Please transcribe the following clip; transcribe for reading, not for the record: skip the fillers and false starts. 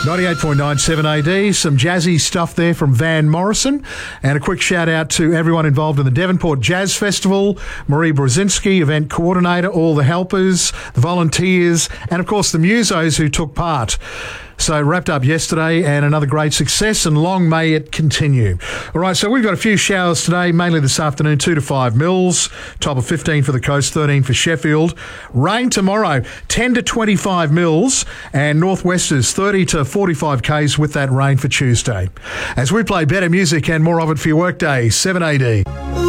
98.97 AD, some jazzy stuff there from Van Morrison, and a quick shout out to everyone involved in the Devonport Jazz Festival, Marie Brzezinski, event coordinator, all the helpers, the volunteers, and of course the musos who took part. So wrapped up yesterday and another great success, and long may it continue. All right, so we've got a few showers today, mainly this afternoon, 2 to 5 mils, top of 15 for the coast, 13 for Sheffield. Rain tomorrow, 10 to 25 mils, and northwesters 30 to 45 k's with that rain for Tuesday. As we play better music and more of it for your workday, 7 AD.